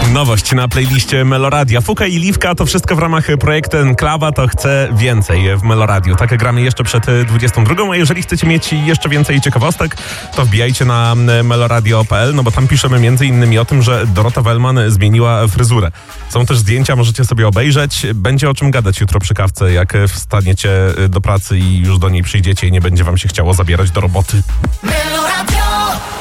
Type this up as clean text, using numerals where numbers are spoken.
Nowość na playliście Meloradia. Fuka i Liwka to wszystko w ramach projektu Enklawa, to chcę więcej w Meloradiu. Tak gramy jeszcze przed 22, a jeżeli chcecie mieć jeszcze więcej ciekawostek, to wbijajcie na meloradio.pl, no bo tam piszemy między innymi o tym, że Dorota Wellman zmieniła fryzurę. Są też zdjęcia, możecie sobie obejrzeć. Będzie o czym gadać jutro przy kawce, jak wstaniecie do pracy i już do niej przyjdziecie i nie będzie wam się chciało zabierać do roboty. Meloradio!